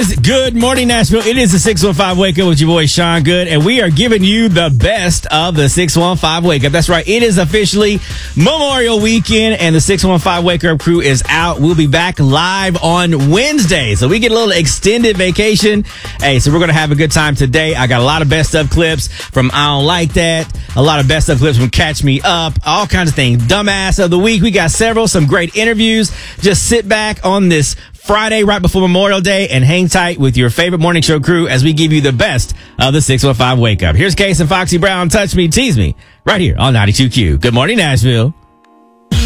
is Good Morning Nashville. It is the 615 Wake Up with your boy Sean Good, and we are giving you the best of the 615 Wake Up. That's right. It is officially Memorial Weekend, and the 615 Wake Up crew is out. We'll be back live on Wednesday, so we get a little extended vacation. Hey, so we're going to have a good time today. I got a lot of best of clips from I Don't Like That, a lot of best of clips from Catch Me Up, all kinds of things. Dumbass of the Week. We got some great interviews. Just sit back on this Friday right before Memorial Day and hang tight with your favorite morning show crew as we give you the best of the 615 Wake Up. Here's Case and Foxy Brown, Touch Me, Tease Me, right here on 92Q. Good morning, Nashville.